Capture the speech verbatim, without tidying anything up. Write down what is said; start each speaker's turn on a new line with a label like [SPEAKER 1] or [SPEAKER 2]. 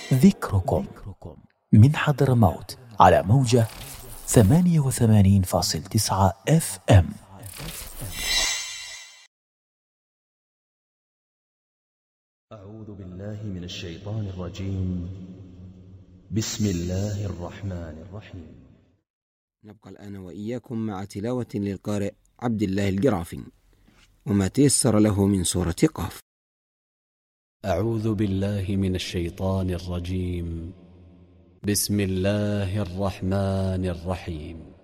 [SPEAKER 1] ذكركم من حضرموت على موجة ثمانية وثمانين فاصل تسعة اف ام.
[SPEAKER 2] أعوذ بالله من الشيطان الرجيم. بسم الله الرحمن الرحيم.
[SPEAKER 3] نبقى الآن وإياكم مع تلاوة للقارئ عبد الله الجرافي وما تيسر له من سورة قاف.
[SPEAKER 4] أعوذ بالله من الشيطان الرجيم. بسم الله الرحمن الرحيم.